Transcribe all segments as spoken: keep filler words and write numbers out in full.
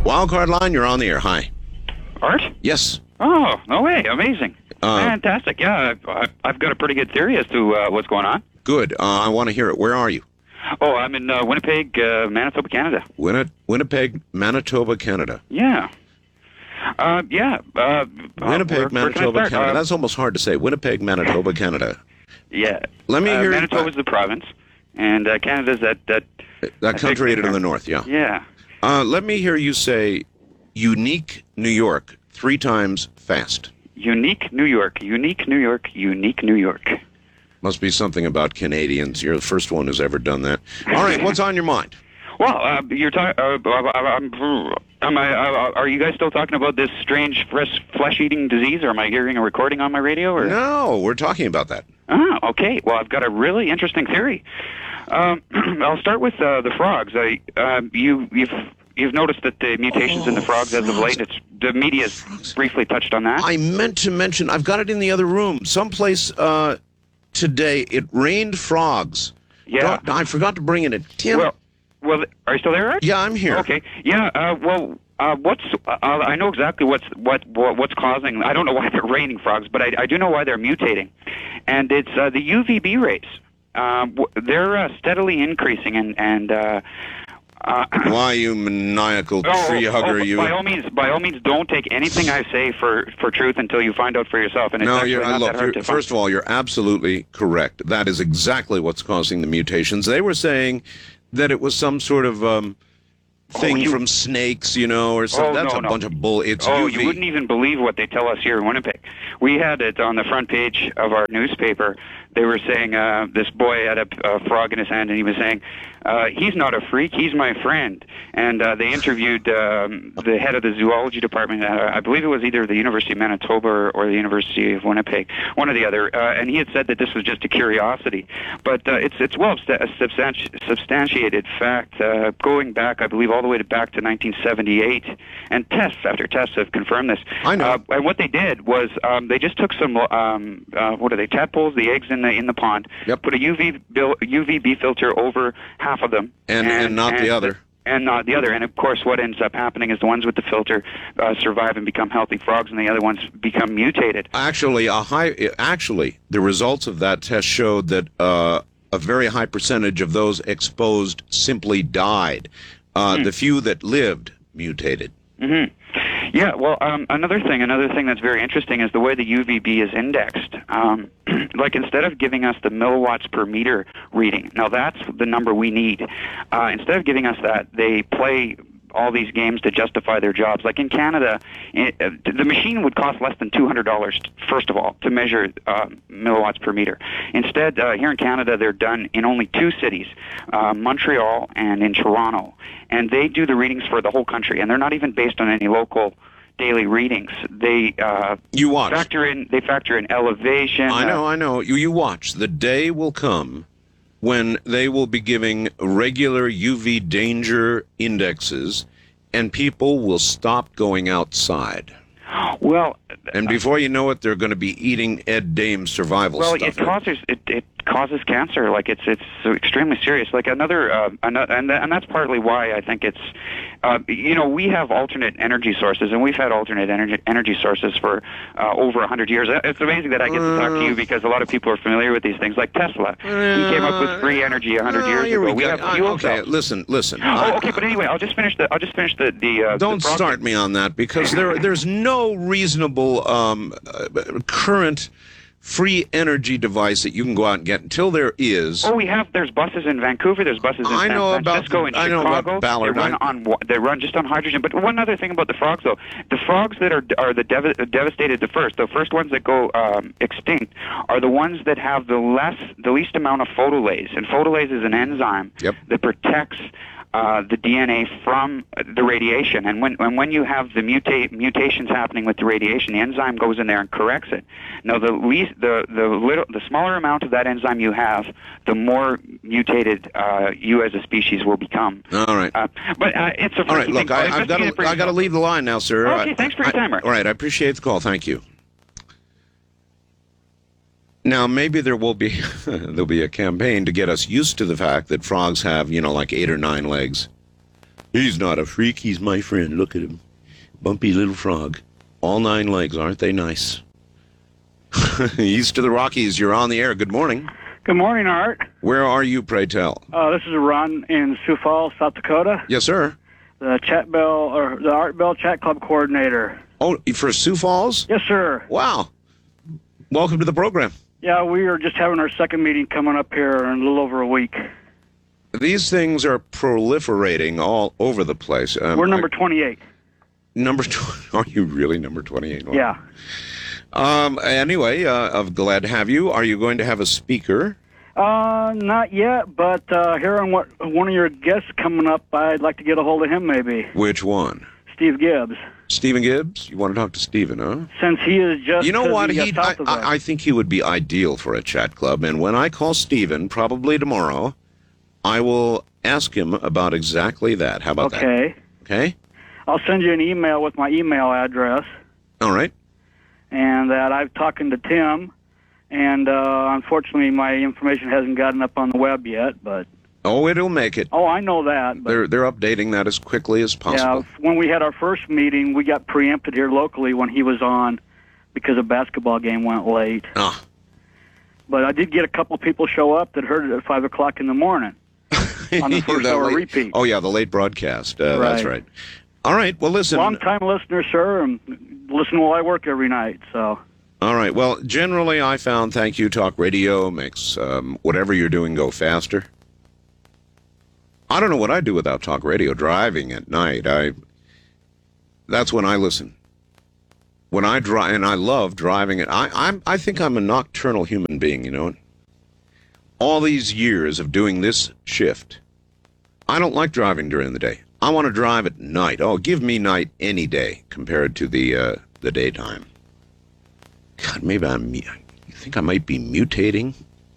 Wildcard line, you're on the air. Hi. Art? Yes. Oh, no way. Amazing. Uh, Fantastic. Yeah, I've, I've got a pretty good theory as to uh, what's going on. Good. Uh, I want to hear it. Where are you? Oh, I'm in uh, Winnipeg, uh, Manitoba, Canada. Winni- Winnipeg, Manitoba, Canada. Yeah. Uh, yeah. Uh, Winnipeg, where, Manitoba, where Canada. Uh, That's almost hard to say. Winnipeg, Manitoba, Canada. Yeah. Let me uh, hear... Manitoba's the province, and uh, Canada's that... That, that country in the north, yeah. Yeah. Uh, let me hear you say unique New York three times fast. Unique New York, unique New York, unique New York. Must be something about Canadians. You're the first one who's ever done that. All right, what's on your mind? Well, uh, you're talking... Uh, I'm, am I, uh, are you guys still talking about this strange fresh, flesh-eating disease, or am I hearing a recording on my radio? Or? No, we're talking about that. Ah, okay. Well, I've got a really interesting theory. Um, I'll start with uh, the frogs. I, uh, you, you've... You've noticed that the mutations oh, in the frogs, frogs. as of late, it's, the media has Frogs. briefly touched on that. I meant to mention, I've got it in the other room. Someplace uh, today, it rained frogs. Yeah. Don't- I forgot to bring in a Tim. Well, well, are you still there, Art? yeah, I'm here. Okay. Yeah. Uh, well, uh, what's uh, I know exactly what's what, what what's causing. I don't know why they're raining frogs, but I, I do know why they're mutating, and it's uh, the U V B rays. Uh, w- they're uh, steadily increasing, and and. Uh, Uh, Why, you maniacal oh, tree hugger, oh, you... By all means, by all means, don't take anything I say for, for truth until you find out for yourself. And it's No, actually you're, not look, that hard you're, to find. first of all, you're absolutely correct. That is exactly what's causing the mutations. They were saying that it was some sort of um, thing Oh, you- from snakes, you know, or something. Oh, That's no, a no. bunch of bull. It's Oh, U V. you wouldn't even believe what they tell us here in Winnipeg. We had it on the front page of our newspaper. They were saying uh, this boy had a, a frog in his hand, and he was saying, uh, he's not a freak, he's my friend. And uh, they interviewed um, the head of the zoology department. Uh, I believe it was either the University of Manitoba or, or the University of Winnipeg, one or the other. Uh, and he had said that this was just a curiosity. But uh, it's it's well substanti- substantiated fact, uh, going back, I believe, all the way to back to nineteen seventy-eight. And tests after tests have confirmed this. I know. Uh, and what they did was um, they just took some, um, uh, what are they, tadpoles, the eggs in the in the pond, Yep. put a U V bil- U V B filter over half of them, And- and not the other. and not the other. And of course, what ends up happening is the ones with the filter uh, survive and become healthy frogs, and the other ones become mutated. Actually, a high. Actually, the results of that test showed that uh, a very high percentage of those exposed simply died. Uh, Hmm. The few that lived mutated. Mm-hmm. Yeah, well, um, another thing, another thing that's very interesting is the way the U V B is indexed. Um, like instead of giving us the milliwatts per meter reading, now that's the number we need. Uh, instead of giving us that, they play all these games to justify their jobs. Like in Canada, it, uh, the machine would cost less than two hundred dollars, first of all, to measure uh, milliwatts per meter. Instead, uh, here in Canada, they're done in only two cities, uh, Montreal and in Toronto. And they do the readings for the whole country, and they're not even based on any local daily readings. They uh, You watch. factor in they factor in elevation. I know, uh, I know. You, you watch. The day will come when they will be giving regular U V danger indexes, and people will stop going outside. well, And before you know it, they're going to be eating Ed Dame's survival well, stuff. it causes it, it causes cancer. Like it's it's so extremely serious. Like another, uh, another and and that's partly why I think it's, uh, you know, we have alternate energy sources, and we've had alternate energy energy sources for uh, over a hundred years. It's amazing that I get to talk to you because a lot of people are familiar with these things. Like Tesla, he came up with free energy a hundred Oh, years here ago. we We go. have I- fuel okay, cells. listen, listen. Oh, I- okay, but anyway, I'll just finish the I'll just finish the the. Uh, Don't the frog- start me on that, because there there's no reasonable um, uh, current free energy device that you can go out and get until there is. Oh, we have. There's buses in Vancouver. There's buses in I San know about- Francisco, in I know Chicago. about Ballard. They run I- on. wa- They run just on hydrogen. But one other thing about the frogs, though, the frogs that are are the dev- devastated the first, the first ones that go um, extinct, are the ones that have the less, the least amount of photolase. And photolase is an enzyme Yep. that protects. Uh, the D N A from the radiation, and when and when you have the muta- mutations happening with the radiation, the enzyme goes in there and corrects it. Now, the least, the the little, the smaller amount of that enzyme you have, the more mutated uh, you as a species will become. All right. Uh, but uh, it's a All right, look, I, I've got to I got to leave the line now, sir. Okay, I- thanks for your I- time, Art. All right, I appreciate the call. Thank you. Now, maybe there will be there'll be a campaign to get us used to the fact that frogs have, you know, like eight or nine legs. He's not a freak. He's my friend. Look at him. Bumpy little frog. All nine legs. Aren't they nice? East of the Rockies, you're on the air. Good morning. Good morning, Art. Where are you, pray tell? Uh, this is Ron in Sioux Falls, South Dakota. Yes, sir. The Chat Bell, or the Art Bell Chat Club coordinator. Oh, for Sioux Falls? Yes, sir. Wow. Welcome to the program. Yeah, we are just having our second meeting coming up here in a little over a week. These things are proliferating all over the place. Um, We're number I, twenty-eight. Number twenty? Are you really number twenty-eight? Wow. Yeah. Um. Anyway, uh, I'm glad to have you. Are you going to have a speaker? Uh, not yet, but uh, here on what one of your guests coming up, I'd like to get a hold of him maybe. Which one? Steve Gibbs. Stephen Gibbs? You want to talk to Stephen, huh? Since he is just You know what? He, He, I, I, I think he would be ideal for a chat club. And when I call Stephen, probably tomorrow, I will ask him about exactly that. How about okay. that? Okay. I'll send you an email with my email address. All right. And that I've talking to Tim, and uh, unfortunately my information hasn't gotten up on the web yet. But oh, it'll make it. Oh, I know that. But they're they're updating that as quickly as possible. Yeah, when we had our first meeting, we got preempted here locally when he was on because a basketball game went late. Ah. But I did get a couple people show up that heard it at five o'clock in the morning on the first hour late, repeat. Oh yeah, the late broadcast. Uh, right. That's right. All right. Well, listen. Long time listener, sir, and listen while I work every night. So. All right. Well, generally, I found Thank You Talk Radio makes um, whatever you're doing go faster. I don't know what I'd do without talk radio. Driving at night, I. That's when I listen. When I drive, and I love driving it. I I'm I think I'm a nocturnal human being. You know. All these years of doing this shift, I don't like driving during the day. I want to drive at night. Oh, give me night any day compared to the uh, the daytime. God, maybe I'm. You think I might be mutating?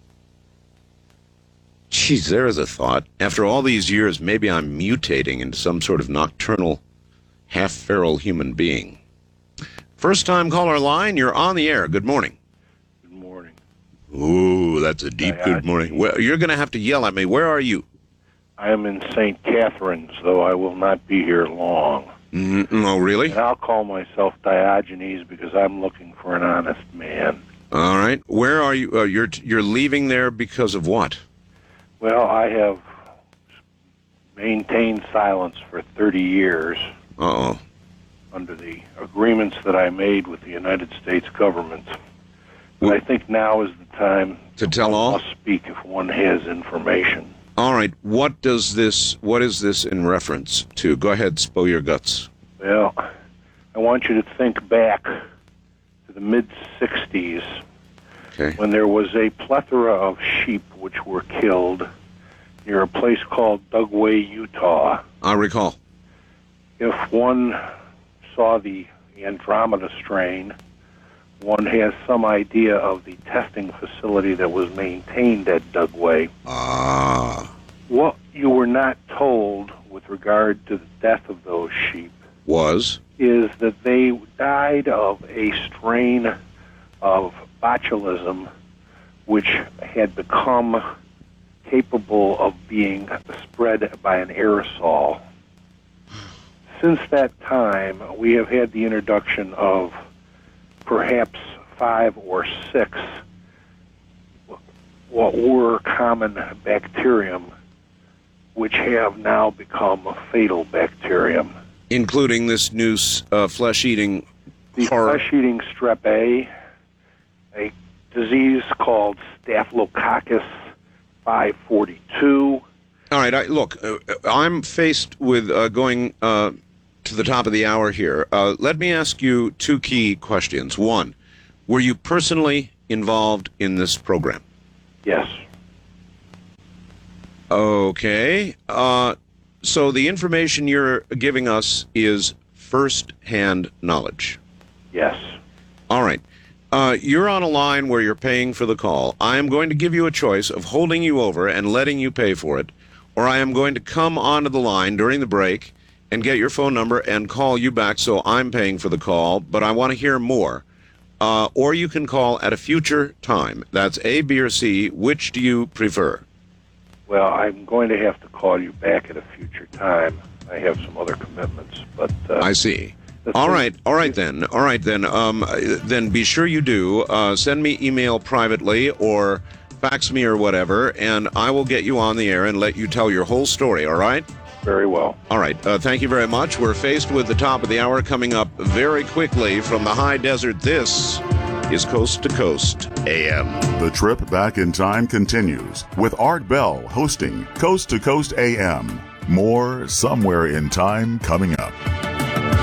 Geez, there is a thought. After all these years, maybe I'm mutating into some sort of nocturnal, half-feral human being. First-time caller line, you're on the air. Good morning. Good morning. Ooh, that's a deep good morning. Well, you're going to have to yell at me. Where are you? I am in Saint Catharines, though I will not be here long. Mm-hmm. Oh, really? And I'll call myself Diogenes because I'm looking for an honest man. All right. Where are you? Uh, you're you're leaving there because of what? Well, I have maintained silence for thirty years. Uh-oh. Under the agreements that I made with the United States government. But I think now is the time to tell all. Must speak if one has information. All right. What does this? What is this in reference to? Go ahead, spill your guts. Well, I want you to think back to the mid sixties, okay, when there was a plethora of sheep which were killed near a place called Dugway, Utah. I recall. If one saw the Andromeda strain, one has some idea of the testing facility that was maintained at Dugway. Ah. What you were not told with regard to the death of those sheep was is that they died of a strain of botulism which had become capable of being spread by an aerosol. Since that time, we have had the introduction of perhaps five or six what were common bacterium, which have now become a fatal bacterium. Including this new uh, flesh-eating the horror. flesh-eating strep A, a disease called Staphylococcus five forty-two. All right, I, look, uh, I'm faced with uh, going uh, to the top of the hour here. Uh, let me ask you two key questions. One, were you personally involved in this program? Yes. Okay. Uh, so the information you're giving us is first-hand knowledge? Yes. All right. Uh, you're on a line where you're paying for the call. I am going to give you a choice of holding you over and letting you pay for it, or I am going to come onto the line during the break and get your phone number and call you back so I'm paying for the call, but I want to hear more. Uh, or you can call at a future time. That's A, B, or C. Which do you prefer? Well, I'm going to have to call you back at a future time. I have some other commitments. But uh, I see. the All thing- right, all right then, all right then. Um, then be sure you do uh, send me email privately or fax me or whatever, and I will get you on the air and let you tell your whole story. All right. Very well. All right. Uh, thank you very much. We're faced with the top of the hour coming up very quickly from the high desert. This is Coast to Coast A M. The trip back in time continues with Art Bell hosting Coast to Coast A M. More Somewhere in Time coming up.